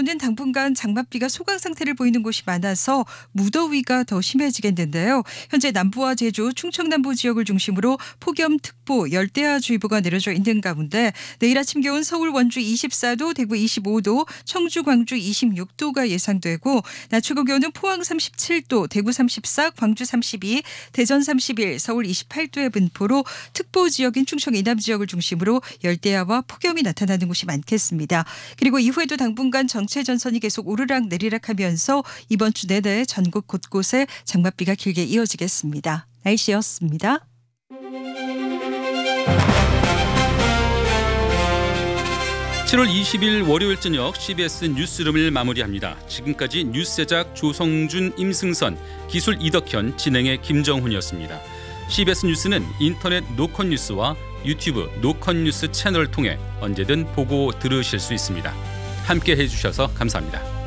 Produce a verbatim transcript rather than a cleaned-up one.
경우는 당분간 장맛비가 소강 상태를 보이는 곳이 많아서 무더위가 더 심해지겠는데요. 현재 남부와 제주, 충청남부 지역을 중심으로 폭염특보, 열대야주의보가 내려져 있는 가운데 내일 아침 기온 서울, 원주 이십사 도, 대구 이십오 도, 청주, 광주 이십육 도가 예상되고 낮 최고 기온은 포항 삼십칠 도, 대구 삼십사, 광주 삼십이, 대전 삼십일, 서울 이십팔 도의 분포로 특보 지역인 충청 이남 지역을 중심으로 열대야와 폭염이 나타나는 곳이 많겠습니다. 그리고 이후에도 당분간 전체 전선이 계속 오르락 내리락 하면서 이번 주 내내 전국 곳곳에 장맛비가 길게 이어지겠습니다. 날씨였습니다. 칠월 이십일 월요일 저녁 씨비에스 뉴스룸을 마무리합니다. 지금까지 뉴스 제작 조성준, 임승선, 기술 이덕현, 진행의 김정훈이었습니다. 씨비에스 뉴스는 인터넷 노컷 뉴스와 유튜브 노컷 뉴스 채널을 통해 언제든 보고 들으실 수 있습니다. 함께 해주셔서 감사합니다.